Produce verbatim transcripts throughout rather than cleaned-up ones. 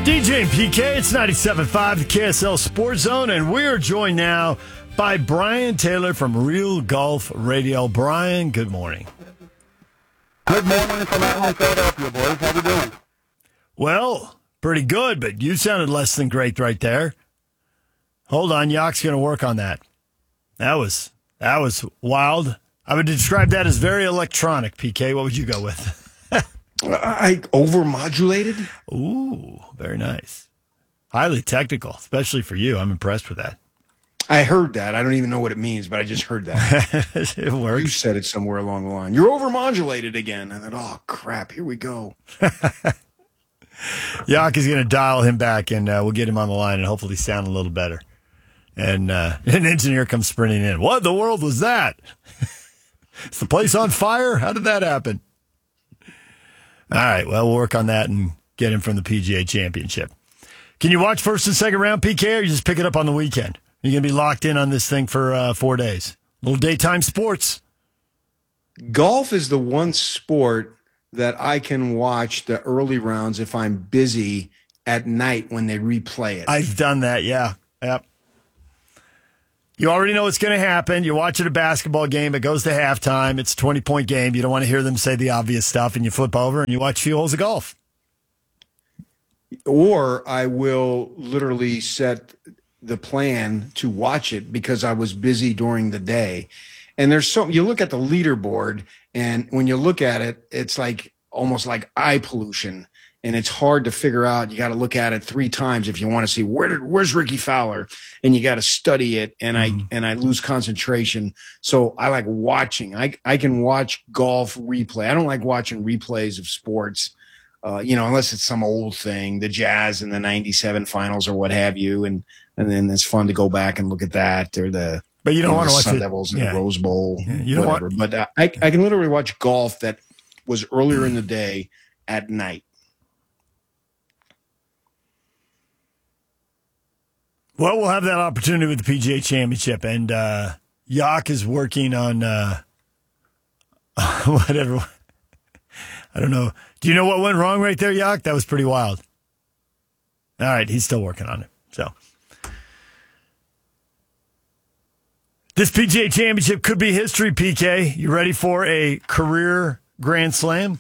D J and P K, it's ninety-seven point five, the K S L Sports Zone, and we're joined now by Brian Taylor from Real Golf Radio. Brian, good morning. Good morning from Atlanta, Philadelphia, boys. How you doing? Well, pretty good, but you sounded less than great right there. Hold on, Yak's going to work on that. That was that was wild. I would describe that as very electronic, P K. What would you go with? I overmodulated. Ooh, very nice. Highly technical, especially for you. I'm impressed with that. I heard that. I don't even know what it means, but I just heard that. It works. You said it somewhere along the line. You're overmodulated again. I thought, oh, crap, here we go. Yak is going to dial him back, and uh, we'll get him on the line and hopefully sound a little better. And uh, an engineer comes sprinting in. What in the world was that? Is the place on fire? How did that happen? All right, well, we'll work on that and get him from the P G A Championship. Can you watch first and second round, P K, or you just pick it up on the weekend? You're going to be locked in on this thing for uh, four days. Little daytime sports. Golf is the one sport that I can watch the early rounds if I'm busy at night when they replay it. I've done that, yeah. Yep. You already know what's going to happen. You're watching a basketball game. It goes to halftime. It's a twenty-point game. You don't want to hear them say the obvious stuff, and you flip over and you watch a few holes of golf. Or I will literally set the plan to watch it because I was busy during the day. And there's so you look at the leaderboard, and when you look at it, it's like almost like eye pollution. And it's hard to figure out. You got to look at it three times if you want to see where did, where's Ricky Fowler, and you got to study it. And I mm. and I lose concentration. So I like watching. I I can watch golf replay. I don't like watching replays of sports, uh, you know, unless it's some old thing, the Jazz in the ninety-seven finals or what have you. And and then it's fun to go back and look at that, or the but you don't you know, want to watch Sun it. Devils in yeah. the Rose Bowl, yeah, you don't whatever. Want- but uh, I I can literally watch golf that was earlier in the day at night. Well, we'll have that opportunity with the P G A Championship, and uh, Yak is working on uh, whatever. I don't know. Do you know what went wrong right there, Yak? That was pretty wild. All right, he's still working on it. So this P G A Championship could be history, P K. You ready for a career Grand Slam?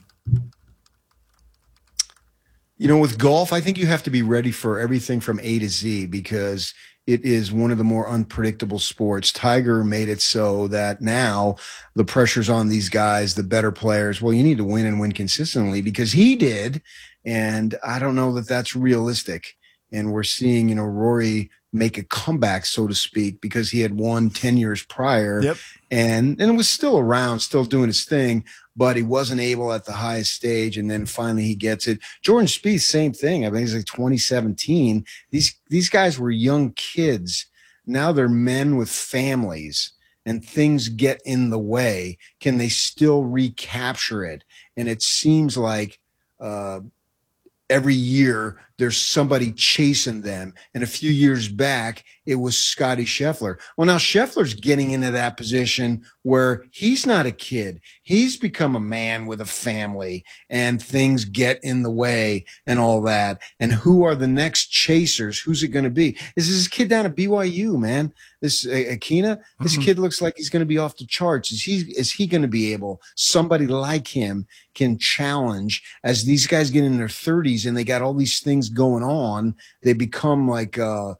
You know, with golf, I think you have to be ready for everything from A to Z because it is one of the more unpredictable sports. Tiger made it so that now the pressure's on these guys, the better players. Well, you need to win and win consistently because he did. And I don't know that that's realistic. And we're seeing, you know, Rory make a comeback, so to speak, because he had won ten years prior. Yep. And, and was still around, still doing his thing, but he wasn't able at the highest stage. And then finally he gets it. Jordan Spieth, same thing. I think it's like twenty seventeen. These, these guys were young kids. Now they're men with families and things get in the way. Can they still recapture it? And it seems like, uh, every year there's somebody chasing them. And a few years back, it was Scotty Scheffler. Well, now Scheffler's getting into that position where he's not a kid. He's become a man with a family and things get in the way and all that. And who are the next chasers? Who's it going to be? This is this kid down at B Y U, man. This uh, Akina, this mm-hmm. kid looks like he's going to be off the charts. Is he, is he going to be able, somebody like him can challenge as these guys get in their thirties and they got all these things going on. They become like, uh,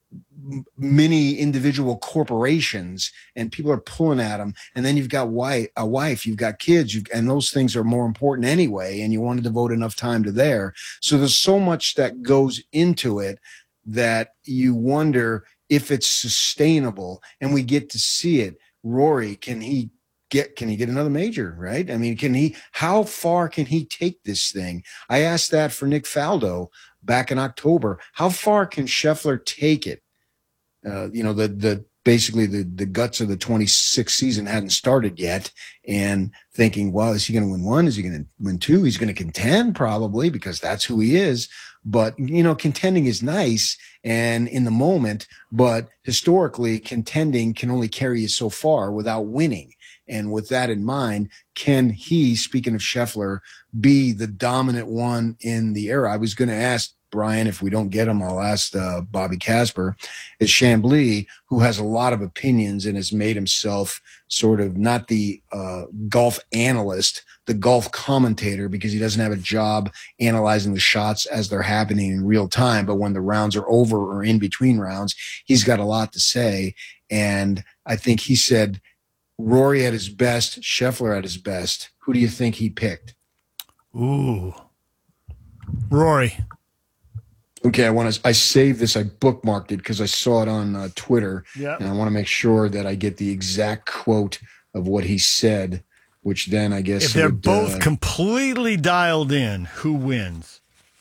many individual corporations and people are pulling at them. And then you've got wife, a wife, you've got kids, you've, and those things are more important anyway. And you want to devote enough time to there. So there's so much that goes into it that you wonder if it's sustainable, and we get to see it. Rory, can he get, can he get another major? Right. I mean, can he, how far can he take this thing? I asked that for Nick Faldo back in October. How far can Scheffler take it? Uh, you know, the, the, basically the, the guts of the twenty-six season hadn't started yet, and thinking, well, is he going to win one? Is he going to win two? He's going to contend probably because that's who he is. But, you know, contending is nice and in the moment, but historically contending can only carry you so far without winning. And with that in mind, can he, speaking of Scheffler, be the dominant one in the era? I was going to ask Brian, if we don't get him, I'll ask uh, Bobby Casper, is Chambly, who has a lot of opinions and has made himself sort of not the uh, golf analyst, the golf commentator, because he doesn't have a job analyzing the shots as they're happening in real time. But when the rounds are over or in between rounds, he's got a lot to say. And I think he said Rory at his best, Scheffler at his best. Who do you think he picked? Ooh. Rory. Okay, I want to. I saved this. I bookmarked it because I saw it on uh, Twitter, Yep. and I want to make sure that I get the exact quote of what he said. Which then I guess If they're would, both uh, completely dialed in, who wins?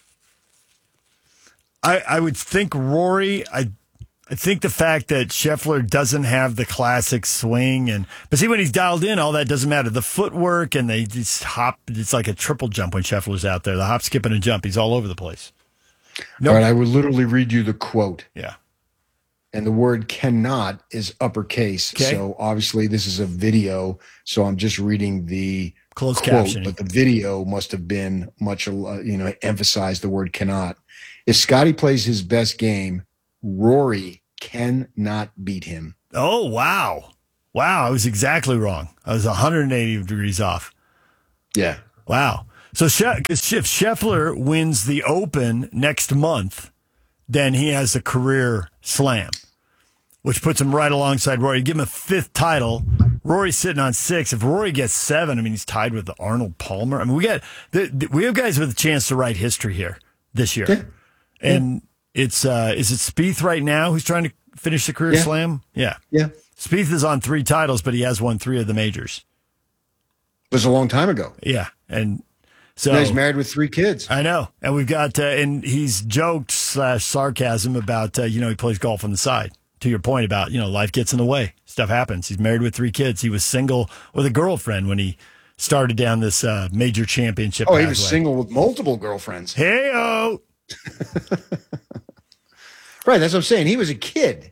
I I would think Rory. I I think the fact that Scheffler doesn't have the classic swing, and but see when he's dialed in, all that doesn't matter. The footwork and they just hop. It's like a triple jump when Scheffler's out there. The hop, skip, and a jump. He's all over the place. No, all right, I would literally read you the quote. Yeah. And the word cannot is uppercase. Okay. So obviously this is a video. So I'm just reading the Closed quote, captioning. but the video must have been much, uh, you know, emphasized the word cannot. If Scotty plays his best game, Rory cannot beat him. Oh, wow. Wow. I was exactly wrong. I was one hundred eighty degrees off. Yeah. Wow. So She- 'cause if Scheffler wins the Open next month, then he has a career slam, which puts him right alongside Rory. Give him a fifth title. Rory's sitting on six. If Rory gets seven, I mean, he's tied with Arnold Palmer. I mean, we got the, the, we have guys with a chance to write history here this year. Yeah. And it's uh, is it Spieth right now who's trying to finish the career Yeah. slam? Yeah. Yeah. Spieth is on three titles, but he has won three of the majors. It was a long time ago. Yeah, and so Now he's married with three kids. I know, and we've got, uh, and he's joked slash sarcasm about, uh, you know, he plays golf on the side. To your point about, you know, life gets in the way, stuff happens. He's married with three kids. He was single with a girlfriend when he started down this uh, major championship. Oh, he pathway. was single with multiple girlfriends. Hey oh, Right, that's what I'm saying. He was a kid.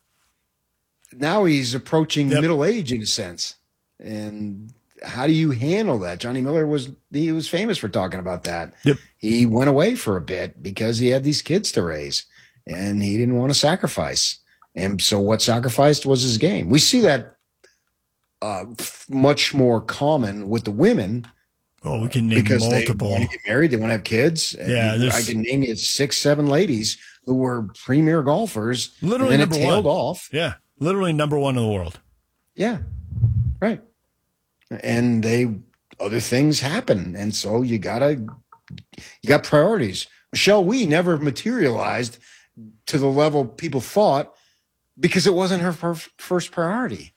Now he's approaching Yep. middle age in a sense. And how do you handle that? Johnny Miller was he was famous for talking about that. Yep. He went away for a bit because he had these kids to raise and he didn't want to sacrifice. And so what sacrificed was his game. We see that uh, f- much more common with the women Oh, we can name because multiple. they want to get married, they want to have kids. And Yeah, I there's- can name you six, seven ladies who were premier golfers. Literally and then number it tailed one. off. Yeah, literally number one in the world. Yeah, right. And they other things happen, and so you gotta you got priorities. Michelle Wee never materialized to the level people thought because it wasn't her fir- first priority.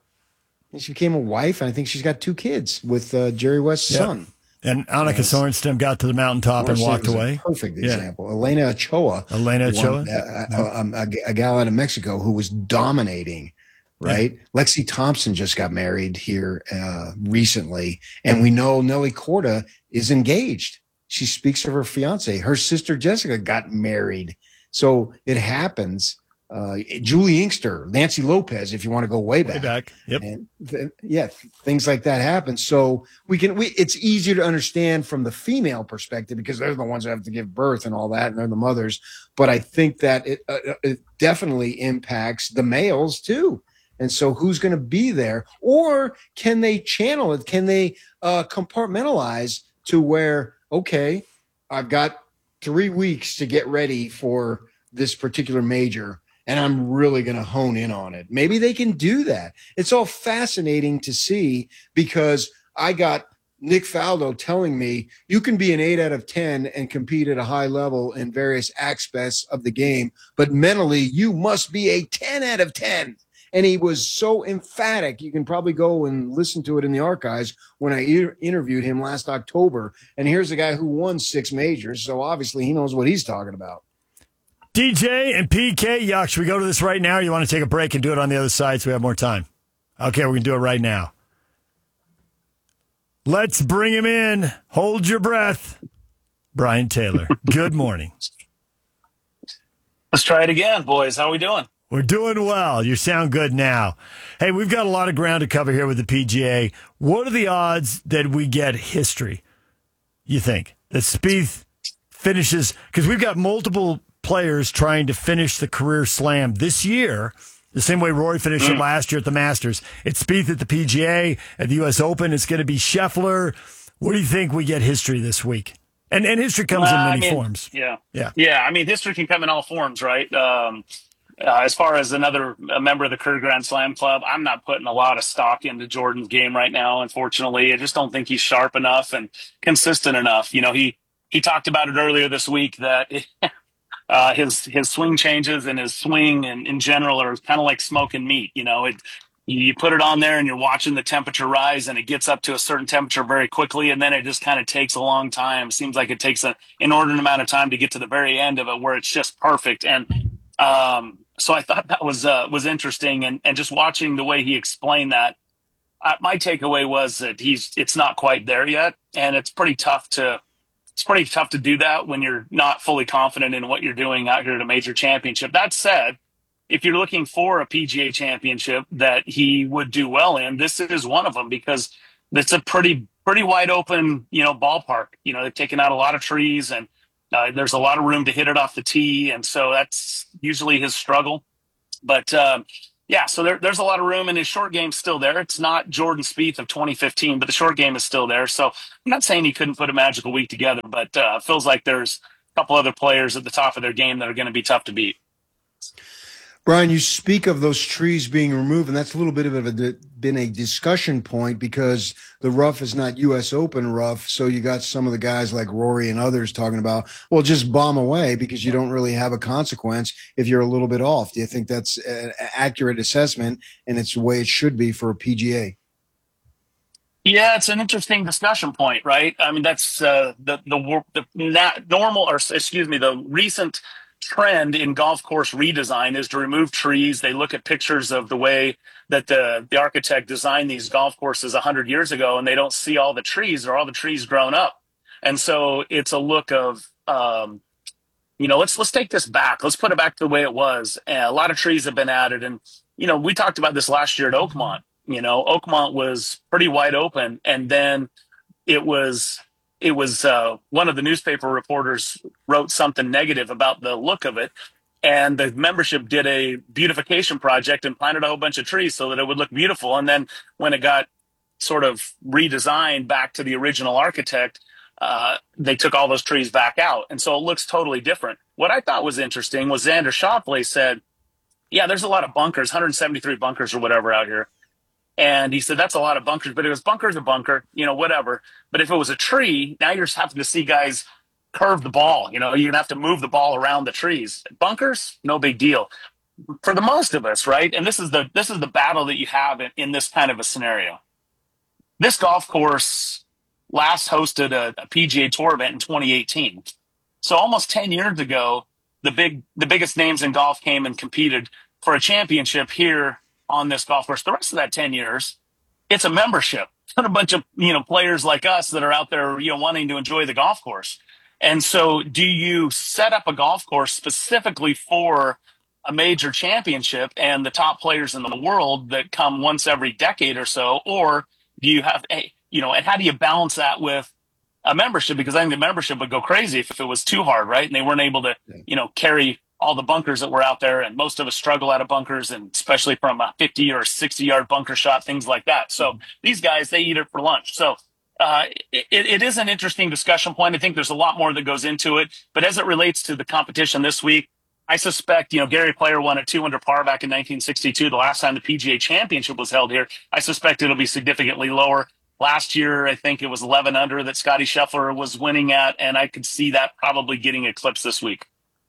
And she became a wife, and I think she's got two kids with uh, Jerry West's Yep. son. And Annika Yes. Sorenstam got to the mountaintop and Morrison walked was a away. Perfect Yeah. example. Elena Ochoa, Elena one- Ochoa. uh, uh, um, a, a gal out of Mexico who was dominating. Right, Lexi Thompson just got married here uh, recently, and we know Nelly Corda is engaged. She speaks of her fiance. Her sister Jessica got married, so it happens. Uh, Julie Inkster, Nancy Lopez, if you want to go way back. Way back. Yep. And th- yeah, things like that happen. So we can, we, it's easier to understand from the female perspective because they're the ones that have to give birth and all that, and they're the mothers. But I think that it, uh, it definitely impacts the males too. And so who's going to be there? Or can they channel it? Can they uh, compartmentalize to where, okay, I've got three weeks to get ready for this particular major, and I'm really going to hone in on it. Maybe they can do that. It's all fascinating to see because I got Nick Faldo telling me you can be an eight out of ten and compete at a high level in various aspects of the game, but mentally you must be a ten out of ten. And he was so emphatic. You can probably go and listen to it in the archives when I e- interviewed him last October. And here's a guy who won six majors. So obviously he knows what he's talking about. D J and P K, yuck. Should we go to this right now? Or you want to take a break and do it on the other side so we have more time? Okay, we're going to do it right now. Let's bring him in. Hold your breath. Brian Taylor, good morning. Let's try it again, boys. How we doing? We're doing well. You sound good now. Hey, we've got a lot of ground to cover here with the P G A. What are the odds that we get history, you think? That Spieth finishes, because we've got multiple players trying to finish the career slam this year, the same way Rory finished it last year at the Masters. It's Spieth at the P G A, at the U S Open. It's going to be Scheffler. What do you think we get history this week? And and history comes Uh, in many I mean, forms. Yeah. Yeah. Yeah. I mean, history can come in all forms, right? Um, uh, as far as another a member of the Career Grand Slam Club, I'm not putting a lot of stock into Jordan's game right now, unfortunately. I just don't think he's sharp enough and consistent enough. You know, he, he talked about it earlier this week that uh, his his swing changes and his swing and in general are kind of like smoking meat. You know, it you put it on there and you're watching the temperature rise and it gets up to a certain temperature very quickly, and then it just kind of takes a long time. Seems like it takes an inordinate amount of time to get to the very end of it where it's just perfect. And um, so I thought that was uh, was interesting, and and just watching the way he explained that. Uh, my takeaway was that he's it's not quite there yet, and it's pretty tough to it's pretty tough to do that when you're not fully confident in what you're doing out here at a major championship. That said, if you're looking for a P G A championship that he would do well in, this is one of them, because it's a pretty pretty wide open, you know, ballpark. You know, they've taken out a lot of trees, and uh, there's a lot of room to hit it off the tee, and so that's usually his struggle. But um, yeah, so there, there's a lot of room, and his short game's still there. It's not Jordan Spieth of twenty fifteen, but the short game is still there. So I'm not saying he couldn't put a magical week together, but uh, it feels like there's a couple other players at the top of their game that are going to be tough to beat. Brian, you speak of those trees being removed, and that's a little bit of a been a discussion point because the rough is not U S Open rough. So you got some of the guys like Rory and others talking about, well, just bomb away because you don't really have a consequence if you're a little bit off. Do you think that's an accurate assessment, and it's the way it should be for a P G A? Yeah, it's an interesting discussion point, right? I mean, that's uh, the the the not normal, or excuse me, the recent trend in golf course redesign is to remove trees. They look at pictures of the way that the, the architect designed these golf courses a hundred years ago, and they don't see all the trees or all the trees grown up. And so it's a look of, um, you know, let's, let's take this back. Let's put it back to the way it was. And a lot of trees have been added. And, you know, we talked about this last year at Oakmont. You know, Oakmont was pretty wide open. And then it was, It was uh, one of the newspaper reporters wrote something negative about the look of it, and the membership did a beautification project and planted a whole bunch of trees so that it would look beautiful. And then when it got sort of redesigned back to the original architect, uh, they took all those trees back out, and so it looks totally different. What I thought was interesting was Xander Schauffele said, "Yeah, there's a lot of bunkers, one hundred seventy-three bunkers or whatever out here." And he said, that's a lot of bunkers, but it was bunker's a bunker, you know, whatever. But if it was a tree, now you're just having to see guys curve the ball. You know, you're going to have to move the ball around the trees. Bunkers, no big deal. For the most of us, right? And this is the this is the battle that you have in, in this kind of a scenario. This golf course last hosted a, a P G A Tour event in twenty eighteen. So almost ten years ago, the big the biggest names in golf came and competed for a championship here on this golf course. The rest of that ten years, it's a membership. It's not a bunch of, you know, players like us that are out there, you know, wanting to enjoy the golf course. And so do you set up a golf course specifically for a major championship and the top players in the world that come once every decade or so? Or do you have, a, you know, and how do you balance that with a membership? Because I think the membership would go crazy if it was too hard, right? And they weren't able to, you know, carry all the bunkers that were out there, and most of us struggle out of bunkers, and especially from a fifty or sixty yard bunker shot, things like that. So mm-hmm. These guys, they eat it for lunch. So uh, it, it is an interesting discussion point. I think there's a lot more that goes into it, but as it relates to the competition this week, I suspect, you know, Gary Player won at two under par back in nineteen sixty-two, the last time the P G A Championship was held here. I suspect it'll be significantly lower. Last year, I think it was eleven under that Scotty Scheffler was winning at, and I could see that probably getting eclipsed this week.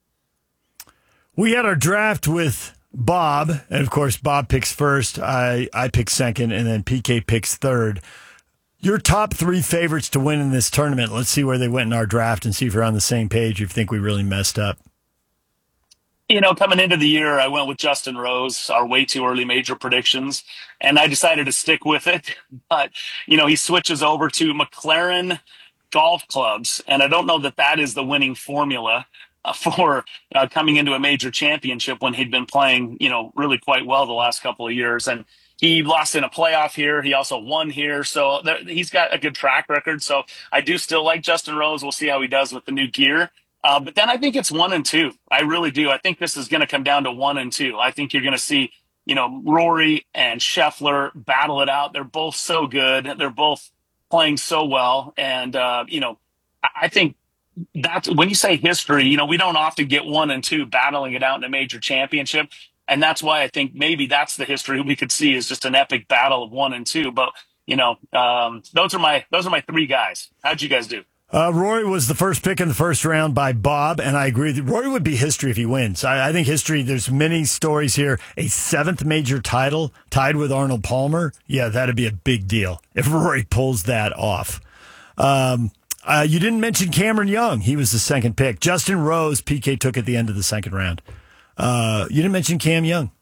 We had our draft with Bob, and of course, Bob picks first. I, I pick second, and then P K picks third. Your top three favorites to win in this tournament. Let's see where they went in our draft and see if you're on the same page, if you think we really messed up. You know, coming into the year, I went with Justin Rose, our way too early major predictions, and I decided to stick with it. But, you know, he switches over to McLaren Golf Clubs, and I don't know that that is the winning formula Uh, for uh, coming into a major championship when he'd been playing, you know, really quite well the last couple of years. And he lost in a playoff here. He also won here. So there, he's got a good track record. So I do still like Justin Rose. We'll see how he does with the new gear. Uh, but then I think it's one and two. I really do. I think this is going to come down to one and two. I think you're going to see, you know, Rory and Scheffler battle it out. They're both so good. They're both playing so well. And, uh, you know, I I think that's when you say history, you know, we don't often get one and two battling it out in a major championship. And that's why I think maybe that's the history we could see is just an epic battle of one and two. But, you know, um, those are my those are my three guys. How'd you guys do? Uh, Rory was the first pick in the first round by Bob, and I agree that Rory would be history if he wins. I, I think history, there's many stories here. A seventh major title tied with Arnold Palmer, yeah, that'd be a big deal if Rory pulls that off. Um, uh, you didn't mention Cameron Young. He was the second pick. Justin Rose, P K took at the end of the second round. Uh, you didn't mention Cam Young.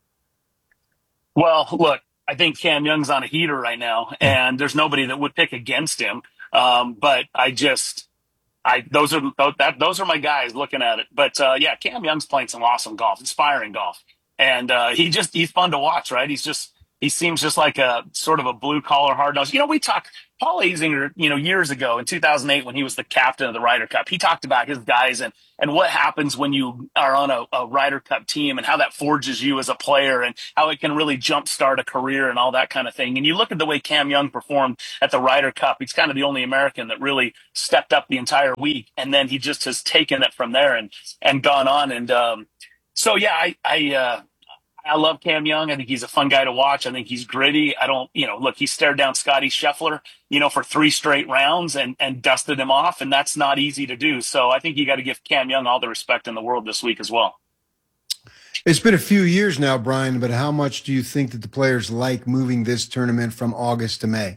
Well, look, I think Cam Young's on a heater right now, and there's nobody that would pick against him. Um, but I just, I those are that those are my guys looking at it. But uh, yeah, Cam Young's playing some awesome golf, inspiring golf, and uh, he just he's fun to watch, right? He's just he seems just like a sort of a blue collar hard nose. You know, we talked Paul Azinger, you know, years ago in two thousand eight when he was the captain of the Ryder Cup. He talked about his guys and and what happens when you are on a, a Ryder Cup team and how that forges you as a player and how it can really jumpstart a career and all that kind of thing. And you look at the way Cam Young performed at the Ryder Cup. He's kind of the only American that really stepped up the entire week. And then he just has taken it from there and, and gone on. And, um, so yeah, I, I, uh, I love Cam Young. I think he's a fun guy to watch. I think he's gritty. I don't, you know, look, he stared down Scotty Scheffler, you know, for three straight rounds and, and dusted him off. And that's not easy to do. So I think you got to give Cam Young all the respect in the world this week as well. It's been a few years now, Brian, but how much do you think that the players like moving this tournament from August to May?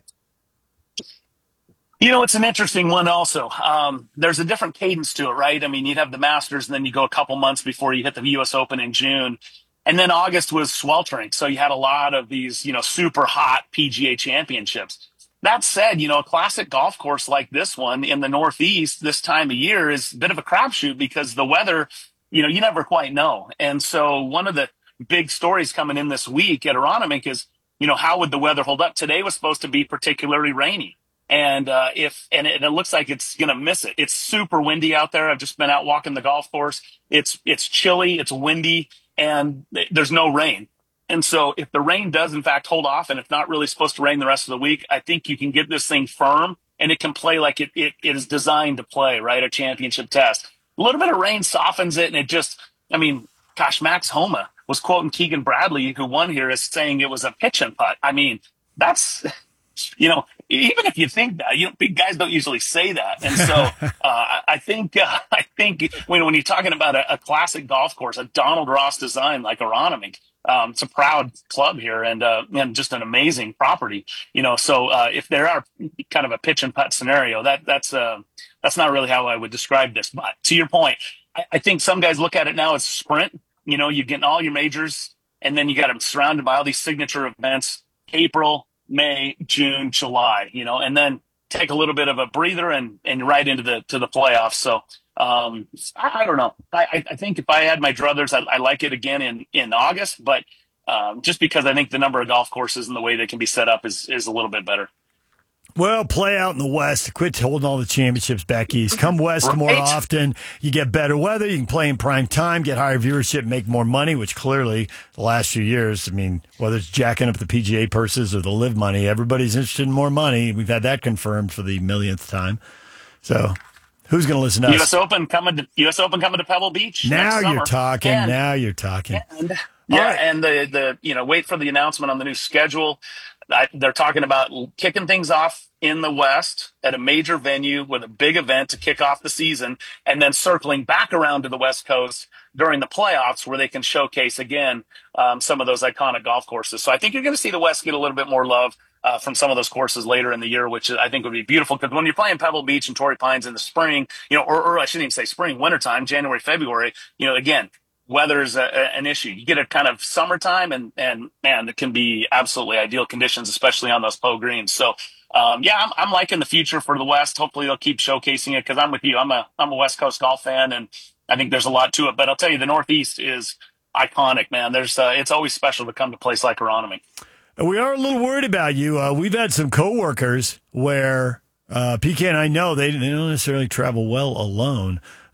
You know, it's an interesting one also. Um, there's a different cadence to it, right? I mean, you'd have the Masters and then you go a couple months before you hit the U S Open in June. And then August was sweltering. So you had a lot of these, you know, super hot P G A championships. That said, you know, a classic golf course like this one in the Northeast this time of year is a bit of a crapshoot because the weather, you know, you never quite know. And so one of the big stories coming in this week at Aronimink is, you know, how would the weather hold up? Today was supposed to be particularly rainy. And uh, if and it, and it looks like it's going to miss it. It's super windy out there. I've just been out walking the golf course. It's it's chilly. It's windy. And there's no rain. And so if the rain does, in fact, hold off and it's not really supposed to rain the rest of the week, I think you can get this thing firm and it can play like it, it, it is designed to play, right? A championship test. A little bit of rain softens it. And it just, I mean, gosh, Max Homa was quoting Keegan Bradley, who won here, as saying it was a pitch and putt. I mean, that's, you know, even if you think that, you know, big guys don't usually say that. And so uh, I think uh, I think when when you're talking about a, a classic golf course, a Donald Ross design like Aronimink, um, it's a proud club here and uh, and just an amazing property. You know, so uh, if there are kind of a pitch and putt scenario, that that's uh, that's not really how I would describe this. But to your point, I, I think some guys look at it now as sprint. You know, you're getting all your majors, and then you got them surrounded by all these signature events. April, May, June, July, you know, and then take a little bit of a breather and, and right into the to the playoffs. So um, I, I don't know. I, I think if I had my druthers, I, I like it again in, in August, but um, just because I think the number of golf courses and the way they can be set up is is a little bit better. Well, play out in the West. Quit holding all the championships back east. Come west right. more often. You get better weather. You can play in prime time, get higher viewership, make more money, which clearly the last few years, I mean, whether it's jacking up the P G A purses or the live money, everybody's interested in more money. We've had that confirmed for the millionth time. So who's going to listen to us? U S Open coming to U S Open coming to Pebble Beach. Now next you're talking. And, now you're talking. And, yeah, right. and the the you know wait for the announcement on the new schedule. I, they're talking about kicking things off in the West at a major venue with a big event to kick off the season, and then circling back around to the West Coast during the playoffs where they can showcase again um, some of those iconic golf courses. So I think you're going to see the West get a little bit more love uh, from some of those courses later in the year, which I think would be beautiful because when you're playing Pebble Beach and Torrey Pines in the spring, you know, or, or I shouldn't even say spring, wintertime, January, February, you know, again, weather is a, a, an issue. You get a kind of summertime and, and man, it can be absolutely ideal conditions, especially on those Poe greens. So, um, yeah, I'm, I'm liking the future for the West. Hopefully they'll keep showcasing it because I'm with you. I'm a, I'm a West Coast golf fan and I think there's a lot to it, but I'll tell you, the Northeast is iconic, man. There's, uh, it's always special to come to a place like Aronimink. We are a little worried about you. Uh, we've had some coworkers where, uh, P K and I know they, they don't necessarily travel well alone.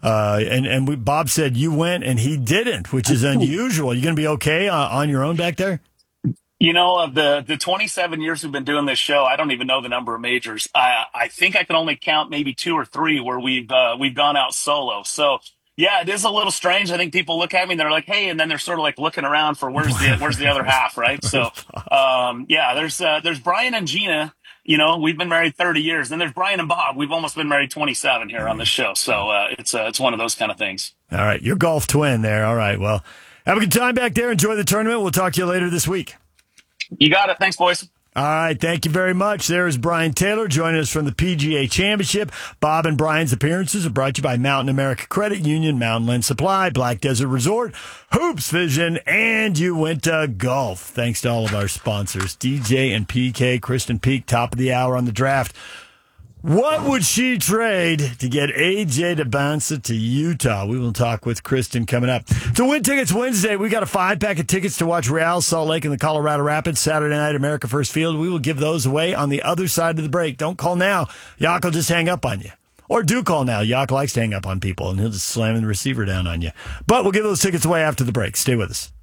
Uh, and and we, Bob said you went and he didn't, which is unusual. You going to be okay uh, on your own back there? You know, of the, the twenty-seven years we've been doing this show, I don't even know the number of majors. I, I think I can only count maybe two or three where we've uh, we've gone out solo. So, yeah, it is a little strange. I think people look at me and they're like, hey, and then they're sort of like looking around for where's the where's the other half, right? So, um, yeah, there's uh, there's Brian and Gina. You know, we've been married thirty years. Then there's Brian and Bob. We've almost been married twenty-seven here on this show. So uh, it's uh, it's one of those kind of things. All right, your golf twin there. All right, well, have a good time back there. Enjoy the tournament. We'll talk to you later this week. You got it. Thanks, boys. All right, thank you very much. There is Brian Taylor joining us from the P G A Championship. Bob and Brian's appearances are brought to you by Mountain America Credit Union, Mountainland Supply, Black Desert Resort, Hoops Vision, and Uinta Golf. Thanks to all of our sponsors, D J and P K, Kristen Peak, top of the hour on the draft. What would she trade to get A J Debonsa to Utah? We will talk with Kristen coming up. To win tickets Wednesday, we got a five-pack of tickets to watch Real Salt Lake and the Colorado Rapids Saturday night, America First Field. We will give those away on the other side of the break. Don't call now. Yak will just hang up on you. Or do call now. Yak likes to hang up on people, and he'll just slam the receiver down on you. But we'll give those tickets away after the break. Stay with us.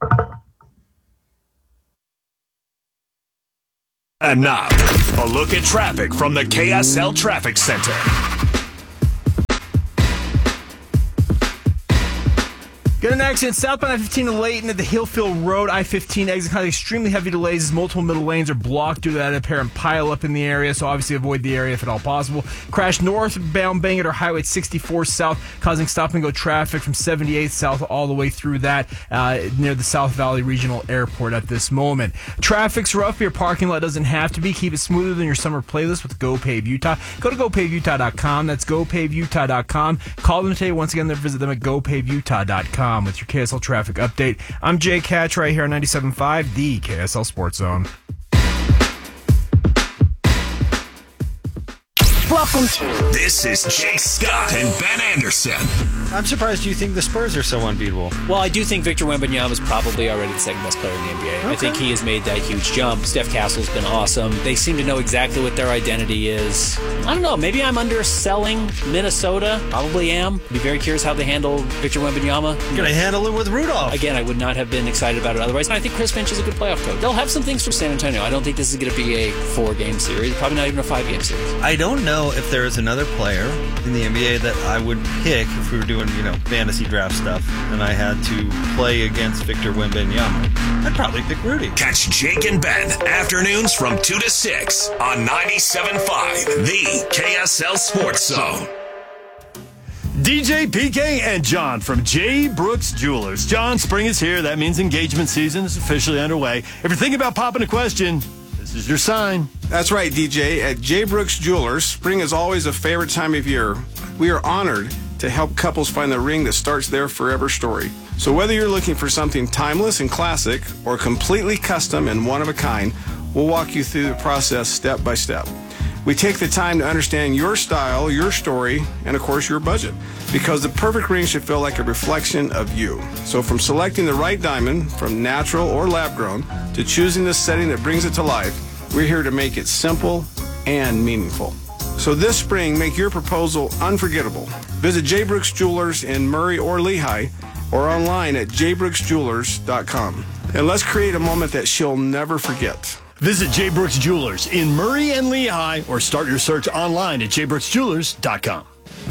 And now, a look at traffic from the K S L Traffic Center. Got an accident southbound I fifteen in Layton at the Hillfield Road. I fifteen exit kind of extremely heavy delays as multiple middle lanes are blocked due to that apparent pile up in the area, so obviously avoid the area if at all possible. Crash northbound Bangor Highway sixty-four south, causing stop and go traffic from seventy-eighth south all the way through that uh, near the South Valley Regional Airport at this moment. Traffic's rough. Your parking lot doesn't have to be. Keep it smoother than your summer playlist with GoPave Utah. Go to go pave utah dot com. That's go pave utah dot com. Call them today. Once again, visit them at go pave utah dot com. With your K S L traffic update. I'm Jay Catch right here on ninety-seven point five, the K S L Sports Zone. Welcome to This is Jake Scott and Ben Anderson. I'm surprised you think the Spurs are so unbeatable. Well, I do think Victor Wembanyama is probably already the second best player in the N B A. Okay. I think he has made that huge jump. Steph Castle's been awesome. They seem to know exactly what their identity is. I don't know. Maybe I'm underselling Minnesota. Probably am. Be very curious how they handle Victor Wembanyama. You're going to handle it with Rudolph. Again, I would not have been excited about it otherwise. And I think Chris Finch is a good playoff coach. They'll have some things for San Antonio. I don't think this is going to be a four-game series. Probably not even a five-game series. I don't know if there is another player in the N B A that I would pick if we were doing, you know, fantasy draft stuff and I had to play against Victor Wembanyama. I'd probably pick Rudy. Catch Jake and Ben afternoons from two to six on ninety-seven point five, the K S L Sports Zone. D J, P K, and John from J. Brooks Jewelers. John, spring is here. That means engagement season is officially underway. If you're thinking about popping a question, this is your sign. That's right, D J. At J. Brooks Jewelers, spring is always a favorite time of year. We are honored to help couples find the ring that starts their forever story. So whether you're looking for something timeless and classic or completely custom and one of a kind, we'll walk you through the process step by step. We take the time to understand your style, your story, and of course your budget, because the perfect ring should feel like a reflection of you. So from selecting the right diamond, from natural or lab grown, to choosing the setting that brings it to life, we're here to make it simple and meaningful. So this spring, make your proposal unforgettable. Visit J. Brooks Jewelers in Murray or Lehigh, or online at j brooks jewelers dot com. And let's create a moment that she'll never forget. Visit J. Brooks Jewelers in Murray and Lehigh, or start your search online at j brooks jewelers dot com.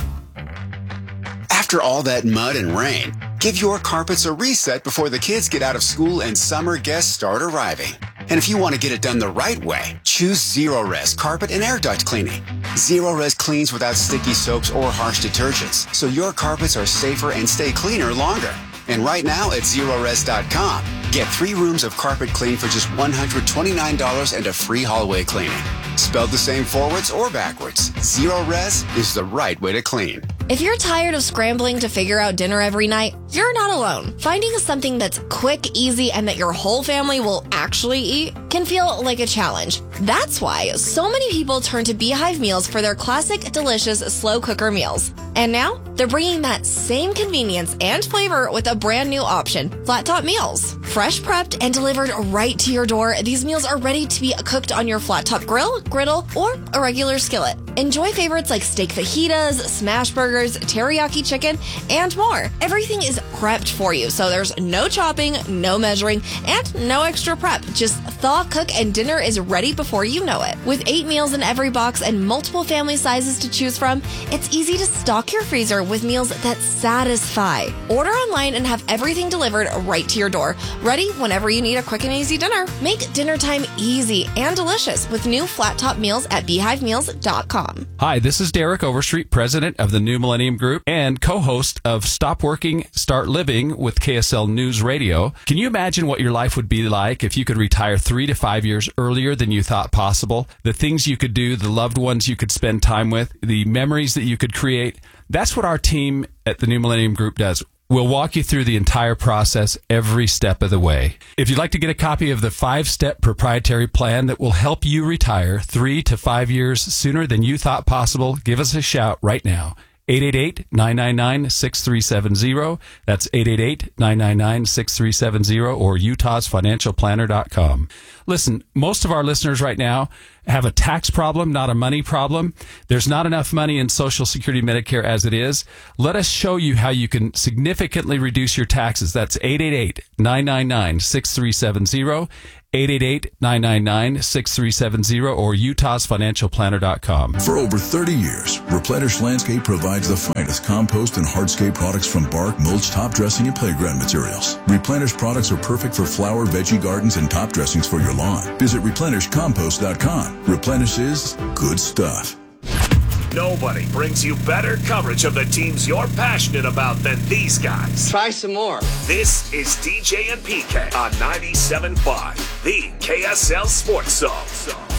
After all that mud and rain, give your carpets a reset before the kids get out of school and summer guests start arriving. And if you want to get it done the right way, choose Zero-Res Carpet and Air Duct Cleaning. Zero-Res cleans without sticky soaps or harsh detergents, so your carpets are safer and stay cleaner longer. And right now at zero res dot com, get three rooms of carpet clean for just one hundred twenty-nine dollars and a free hallway cleaning. Spelled the same forwards or backwards, Zero-Res is the right way to clean. If you're tired of scrambling to figure out dinner every night, you're not alone. Finding something that's quick, easy, and that your whole family will actually eat can feel like a challenge. That's why so many people turn to Beehive Meals for their classic, delicious slow cooker meals. And now, they're bringing that same convenience and flavor with a brand new option, Flat Top Meals. Fresh prepped and delivered right to your door, these meals are ready to be cooked on your flat top grill, griddle, or a regular skillet. Enjoy favorites like steak fajitas, smash burgers, teriyaki chicken, and more. Everything is prepped for you, so there's no chopping, no measuring, and no extra prep. Just thaw, cook, and dinner is ready before you know it. With eight meals in every box and multiple family sizes to choose from, it's easy to stock your freezer with meals that satisfy. Order online and have everything delivered right to your door, ready whenever you need a quick and easy dinner. Make dinner time easy and delicious with new flat top meals at beehive meals dot com. Hi, this is Derek Overstreet, president of the New Millennium Group and co-host of Stop Working, Start Living with K S L News Radio. Can you imagine what your life would be like if you could retire three to five years earlier than you thought possible? The things you could do, the loved ones you could spend time with, the memories that you could create. That's what our team at the New Millennium Group does. We'll walk you through the entire process every step of the way. If you'd like to get a copy of the five-step proprietary plan that will help you retire three to five years sooner than you thought possible, give us a shout right now. eight eight eight, nine nine nine, six three seven zero. That's eight eight eight, nine nine nine, six three seven zero or utahs financial planner dot com. Listen, most of our listeners right now have a tax problem, not a money problem. There's not enough money in Social Security Medicare as it is. Let us show you how you can significantly reduce your taxes. That's eight eight eight, nine nine nine, six three seven zero. eight eight eight, nine nine nine, six three seven zero or utahs financial planner dot com. For over thirty years, Replenish Landscape provides the finest compost and hardscape products from bark, mulch, top dressing, and playground materials. Replenish products are perfect for flower, veggie gardens, and top dressings for your lawn. Visit replenish compost dot com. Replenish is good stuff. Nobody brings you better coverage of the teams you're passionate about than these guys. Try some more. This is D J and P K on ninety-seven point five, the K S L Sports Zone.